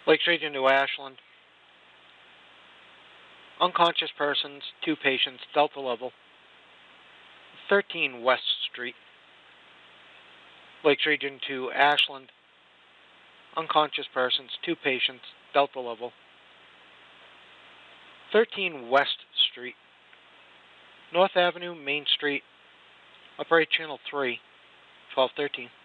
Lakes Region to Ashland. Unconscious persons, 2 patients, Delta level. 13 West Street. Lakes Region to Ashland. Unconscious persons, 2 patients, Delta level. 13 West Street. North Avenue, Main Street, Upper 8 Channel 3, 1213.